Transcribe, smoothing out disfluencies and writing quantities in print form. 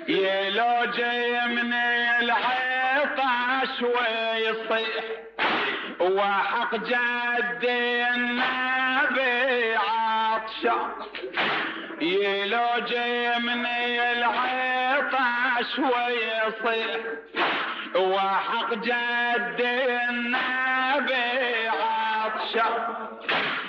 يلو جاي من العطش ويصيح وحق جد النبي عطشان. يلو جاي من العطش ويصيح وحق جد النبي عطشان.